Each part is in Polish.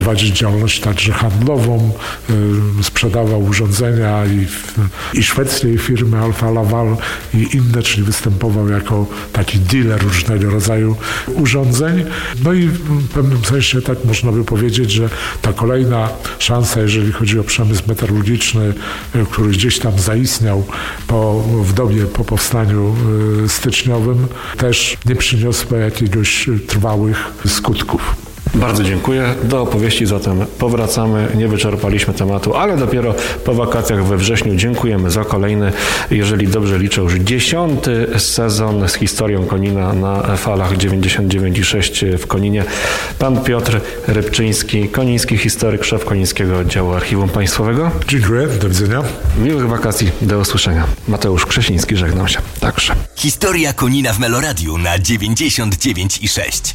prowadzić działalność także handlową, sprzedawał urządzenia i szwedzkiej firmy Alfa Laval i inne, czyli występował jako taki dealer różnego rodzaju urządzeń. No i w pewnym sensie tak można by powiedzieć, że ta kolejna szansa, jeżeli chodzi o przemysł metalurgiczny, który gdzieś tam zaistniał w dobie po powstaniu styczniowym, też nie przyniosła jakiegoś trwałych skutków. Bardzo dziękuję. Do opowieści zatem powracamy. Nie wyczerpaliśmy tematu, ale dopiero po wakacjach we wrześniu. Dziękujemy za kolejny, jeżeli dobrze liczę, już 10. sezon z historią Konina na falach 99,6 w Koninie. Pan Piotr Rybczyński, koniński historyk, szef Konińskiego Oddziału Archiwum Państwowego. Dziękuję, do widzenia. Miłych wakacji, do usłyszenia. Mateusz Krzesiński, żegnam się. Także. Historia Konina w Meloradiu na 99,6.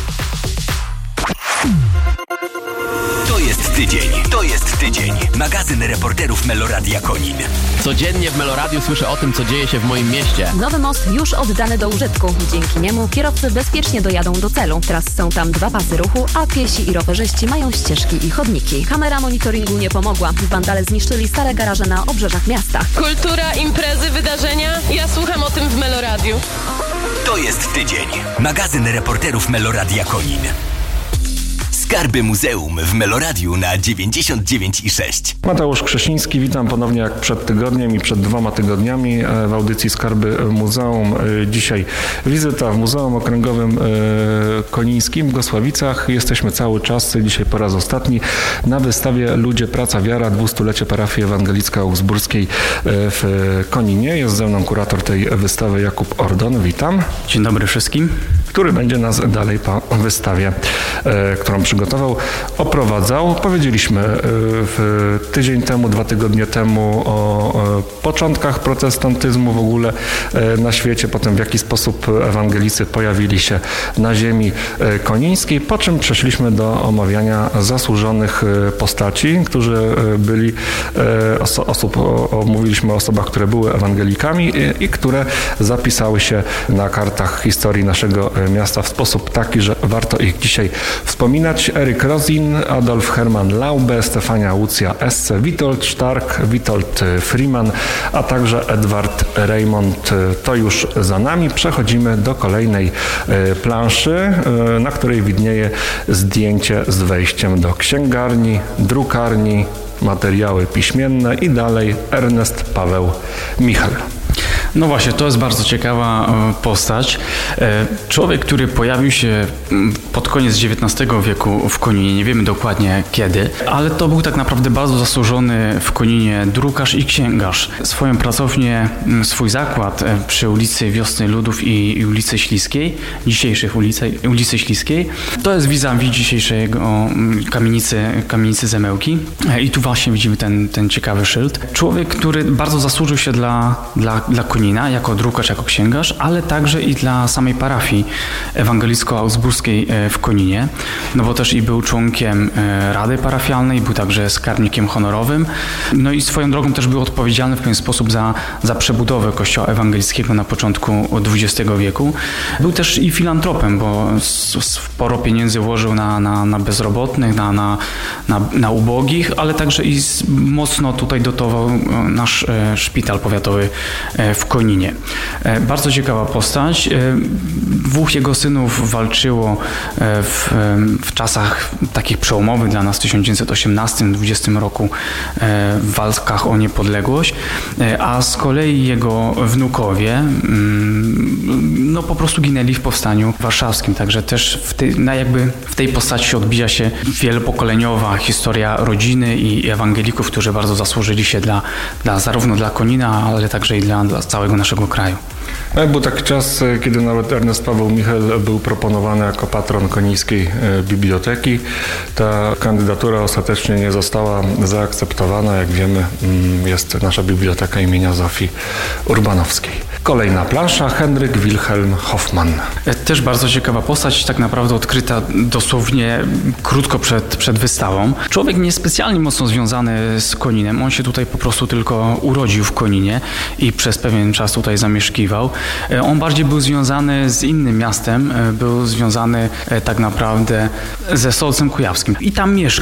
To jest tydzień. Magazyn reporterów Meloradia Konin. Codziennie w Meloradiu słyszę o tym, co dzieje się w moim mieście. Nowy most już oddany do użytku. Dzięki niemu kierowcy bezpiecznie dojadą do celu. Teraz są tam 2 pasy ruchu, a piesi i rowerzyści mają ścieżki i chodniki. Kamera monitoringu nie pomogła. Wandale zniszczyli stare garaże na obrzeżach miasta. Kultura, imprezy, wydarzenia. Ja słucham o tym w Meloradiu. To jest tydzień. Magazyn reporterów Meloradia Konin. Skarby Muzeum w Meloradiu na 99,6. Mateusz Krzesiński, witam ponownie jak przed tygodniem i przed 2 tygodniami w audycji Skarby Muzeum. Dzisiaj wizyta w Muzeum Okręgowym Konińskim w Gosławicach. Jesteśmy cały czas, dzisiaj po raz ostatni, na wystawie Ludzie, Praca, Wiara, 200-lecie parafii ewangelicko-augsburskiej w Koninie. Jest ze mną kurator tej wystawy Jakub Ordon. Witam. Dzień dobry wszystkim. Który będzie nas dalej po wystawie, którą przygotował, oprowadzał. Powiedzieliśmy tydzień temu, 2 tygodnie temu o początkach protestantyzmu w ogóle na świecie, potem w jaki sposób ewangelicy pojawili się na ziemi konińskiej, po czym przeszliśmy do omawiania zasłużonych postaci, którzy byli mówiliśmy o osobach, które były ewangelikami i które zapisały się na kartach historii naszego miasta w sposób taki, że warto ich dzisiaj wspominać. Eryk Rozin, Adolf Hermann Laube, Stefania Łucja Esse, Witold Stark, Witold Freeman, a także Edward Raymond. To już za nami. Przechodzimy do kolejnej planszy, na której widnieje zdjęcie z wejściem do księgarni, drukarni, materiały piśmienne i dalej Ernest Paweł Michel. No właśnie, to jest bardzo ciekawa postać. Człowiek, który pojawił się pod koniec XIX wieku w Koninie, nie wiemy dokładnie kiedy, ale to był tak naprawdę bardzo zasłużony w Koninie drukarz i księgarz. Swoją pracownię, swój zakład przy ulicy Wiosny Ludów i ulicy Śliskiej, dzisiejszej ulicy Śliskiej, to jest vis-a-vis dzisiejszego kamienicy Zemełki i tu właśnie widzimy ten ciekawy szyld. Człowiek, który bardzo zasłużył się dla Konina jako drukarz, jako księgarz, ale także i dla samej parafii ewangelicko-augsburskiej w Koninie, no bo też i był członkiem Rady Parafialnej, był także skarbnikiem honorowym, no i swoją drogą też był odpowiedzialny w pewien sposób za przebudowę kościoła ewangelickiego na początku XX wieku. Był też i filantropem, bo sporo pieniędzy włożył na bezrobotnych, na ubogich, ale także i mocno tutaj dotował nasz szpital powiatowy w Koninie. Bardzo ciekawa postać. 2 jego synów walczyło w czasach takich przełomowych dla nas w 1918-20 roku w walkach o niepodległość, a z kolei jego wnukowie no po prostu ginęli w powstaniu warszawskim. Także też w tej postaci odbija się wielopokoleniowa historia rodziny i ewangelików, którzy bardzo zasłużyli się zarówno dla Konina, ale także i dla całego naszego kraju. Był taki czas, kiedy nawet Ernest Paweł Michel był proponowany jako patron Konińskiej Biblioteki. Ta kandydatura ostatecznie nie została zaakceptowana. Jak wiemy, jest nasza Biblioteka imienia Zofii Urbanowskiej. Kolejna plansza, Henryk Wilhelm Hoffmann. Też bardzo ciekawa postać, tak naprawdę odkryta dosłownie krótko przed wystawą. Człowiek niespecjalnie mocno związany z Koninem. On się tutaj po prostu tylko urodził w Koninie i przez pewien czas tutaj zamieszkiwał. posługiwał. On bardziej był związany z innym miastem, był związany tak naprawdę ze Solcem Kujawskim. I tam mieszkał.